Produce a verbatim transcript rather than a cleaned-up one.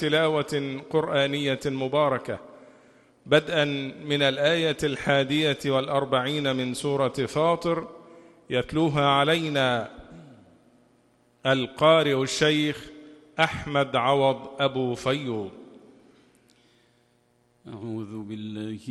تلاوة قرآنية مباركة، بدءا من الآية الحادية والأربعين من سورة فاطر، يتلوها علينا القارئ الشيخ أحمد عوض أبو فيوض. أعوذ بالله